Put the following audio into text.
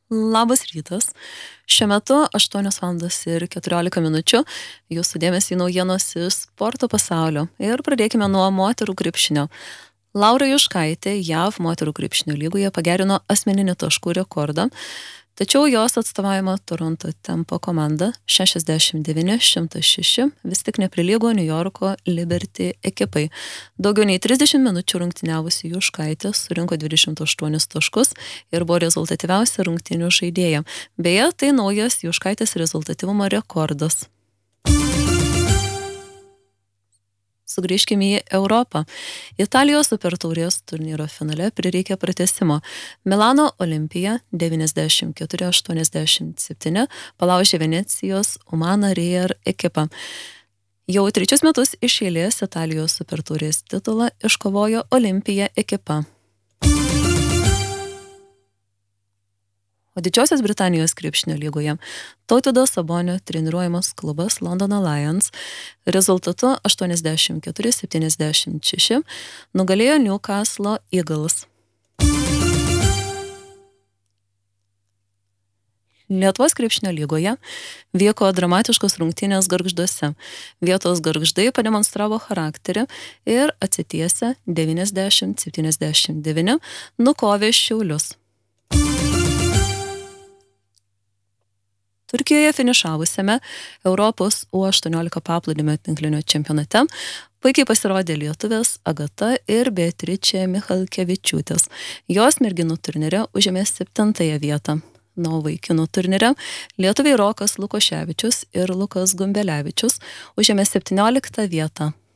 Labas rytas. Šiuo metu 8:14 min. Jūsų dėmesį naujienos iš sporto pasaulio. Ir pradėkime nuo moterų krepšinio. Laura Juškaitė JAV moterų krepšinio lygoje pagerino asmeninį taškų rekordą, tačiau jos atstovaujama Toronto Tempo komanda 69-106 vis tik neprilygo New Yorko Liberty ekipai. Daugiau nei 30 minučių rungtyniavusi Juškaitė surinko 28 taškus ir buvo rezultatyviausia rungtynių žaidėja. Beje, tai naujas Juškaitės rezultatyvumo rekordas. Sugrįžkime į Europą. Italijos supertaurės turnyro finale prireikė pratęsimo. Milano Olimpija 94-87 palaužė Venecijos Umana Reyer ekipą. Jau 3 metus iš eilės Italijos supertaurės titulą iškovojo Olimpija ekipa. O Didžiosios Britanijos krepšinio lygoje Tautvydo Sabonio treniruojamas klubas Londono Lions rezultatu 84-76 nugalėjo Newcastle Eagles. Lietuvos krepšinio lygoje vyko dramatiškos rungtynės Gargžduose. Vietos Gargždai pademonstravo charakterį ir atsitiesę 90-79 nukovė Šiaulius. Turkijoje finišavusiame Europos U18 paplūdimio tinklinio čempionate puikiai pasirodė lietuvės Agata ir Beatričė Michalkevičiūtės. Jos merginų turnyre užėmė 7 vietą. Na, o vaikinų turnyre lietuviai Rokas Lukoševičius ir Lukas Gumbelevičius užėmė 17 vietą.